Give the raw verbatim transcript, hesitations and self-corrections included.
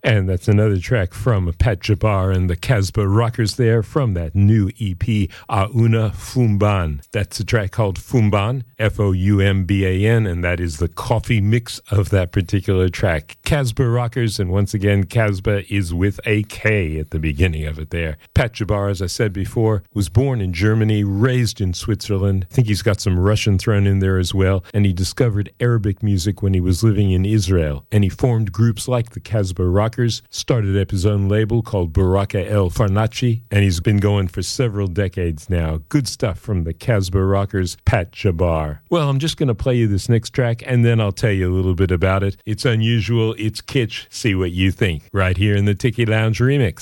And that's another track from Pat Jabbar and the Casbah Rockers there from that new E P, Auna Fumban. That's a track called Fumban, F O U M B A N, and that is the coffee mix of that particular track. Casbah Rockers, and once again, Casbah is with a K at the beginning of it there. Pat Jabbar, as I said before, was born in Germany, raised in Switzerland. I think he's got some Russian thrown in there as well, and he discovered Arabic music when he was living in Israel, and he formed groups like the Casbah Rockers, started up his own label called Baraka El Farnaci, and he's been going for several decades now. Good stuff from the Casbah Rockers, Pat Jabbar. Well, I'm just going to play you this next track, and then I'll tell you a little bit about it. It's unusual, it's kitsch, see what you think, right here in the Tiki Lounge remix.